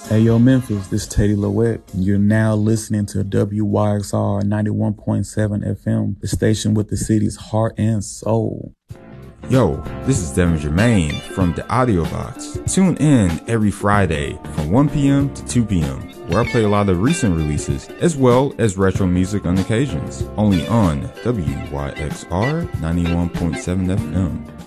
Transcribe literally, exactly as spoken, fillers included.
Hey, yo, Memphis, this is Teddy Lowett. You're now listening to W Y X R ninety-one point seven F M, the station with the city's heart and soul. Yo, this is Devin Germain from the Audio Box. Tune in every Friday from one p.m. to two p.m., where I play a lot of recent releases, as well as retro music on occasions, only on W Y X R ninety-one point seven F M.